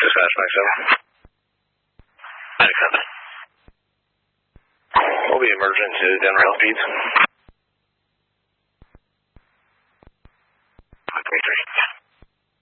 dispatch, Mike 7. 97. We'll be emerging to Denver Health Beats. 23.